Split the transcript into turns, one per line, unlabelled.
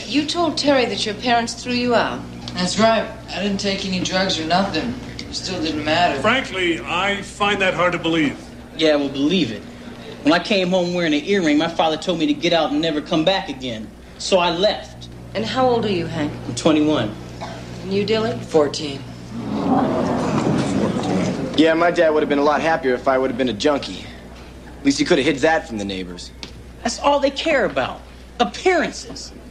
You told Terry that your parents threw you out.
That's right. I didn't take any drugs or nothing. It still didn't matter.
Frankly, I find that hard to believe.
Yeah, well, believe it. When I came home wearing an earring, my father told me to get out and never come back again. So I left.
And how old are you, Hank?
I'm 21.
And you, Dilly?
14.
Yeah, my dad would have been a lot happier if I would have been a junkie. At least he could have hid that from the neighbors.
That's all they care about. Appearances.